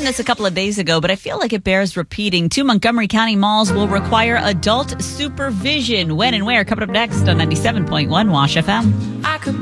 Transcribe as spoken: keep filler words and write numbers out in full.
mentioned this a couple of days ago, but I feel like it bears repeating. Two Montgomery County malls will require adult supervision. When and where? Coming up next on ninety-seven point one Wash F M. I could